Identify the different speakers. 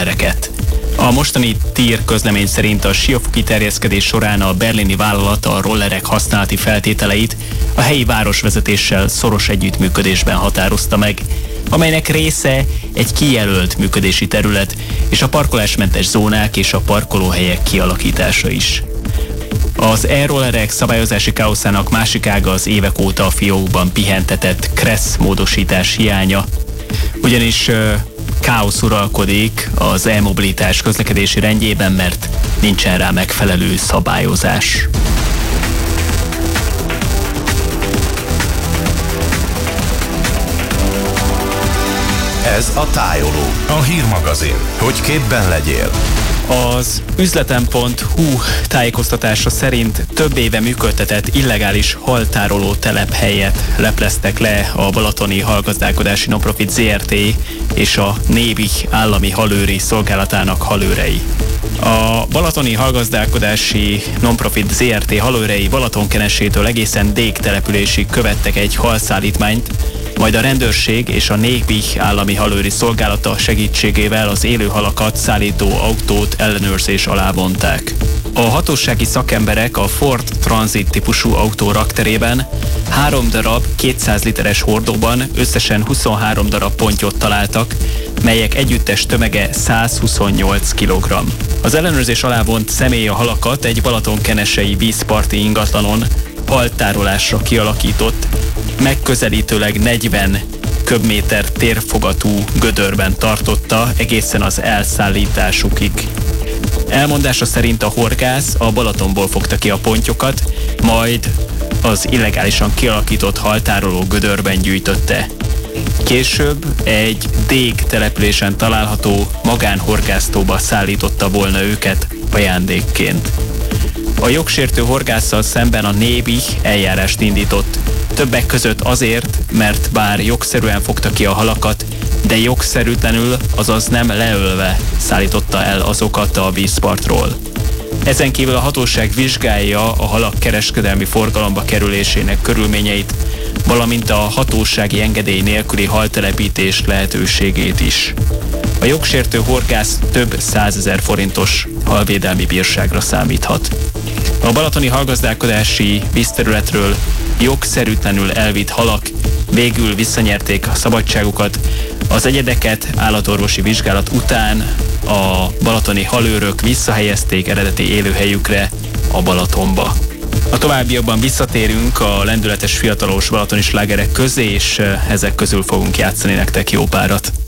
Speaker 1: rollereket. A mostani TIR közlemény szerint a siófoki terjeszkedés során a berlini vállalat a rollerek használati feltételeit a helyi városvezetéssel szoros együttműködésben határozta meg, amelynek része egy kijelölt működési terület és a parkolásmentes zónák és a parkolóhelyek kialakítása is. Az e-rollerek szabályozási káoszának másik ága az évek óta a fiókban pihentetett KRESZ módosítás hiánya, ugyanis káosz uralkodik az e-mobilitás közlekedési rendjében, mert nincsen rá megfelelő szabályozás.
Speaker 2: Ez a Tájoló, a hírmagazin, hogy képben legyél.
Speaker 1: Az üzletem.hu tájékoztatása szerint több éve működtetett illegális haltároló telephelyet lepleztek le a Balatoni Halgazdálkodási Nonprofit Zrt. És a Nébih állami halőri szolgálatának halőrei. A Balatoni Halgazdálkodási Nonprofit Zrt. Halőrei Balatonkenesétől egészen Dég településig követtek egy halszállítmányt, majd a rendőrség és a Nébih állami halőri szolgálata segítségével az élő halakat szállító autót ellenőrzés alá vonták. A hatósági szakemberek a Ford Transit típusú autó rakterében 3 darab 200 literes hordóban összesen 23 darab pontyot találtak, melyek együttes tömege 128 kg. Az ellenőrzés alá vont személy a halakat egy balatonkenesei vízparti ingatlanon haltárolásra kialakított, megközelítőleg 40 köbméter térfogatú gödörben tartotta egészen az elszállításukig. Elmondása szerint a horgász a Balatonból fogta ki a pontyokat, majd az illegálisan kialakított haltároló gödörben gyűjtötte. Később egy Dég településen található magánhorgásztóba szállította volna őket ajándékként. A jogsértő horgásszal szemben a Nébih eljárást indított, többek között azért, mert bár jogszerűen fogta ki a halakat, de jogszerűtlenül, azaz nem leölve szállította el azokat a vízpartról. Ezen kívül a hatóság vizsgálja a halak kereskedelmi forgalomba kerülésének körülményeit, valamint a hatósági engedély nélküli haltelepítés lehetőségét is. A jogsértő horgász több 100 000 forintos halvédelmi bírságra számíthat. A balatoni halgazdálkodási vízterületről jogszerűtlenül elvitt halak végül visszanyerték a szabadságukat. Az egyedeket állatorvosi vizsgálat után a balatoni halőrök visszahelyezték eredeti élőhelyükre, a Balatonba. A továbbiakban visszatérünk a lendületes fiatalos balatoni slágerek közé, és ezek közül fogunk játszani nektek jó párat.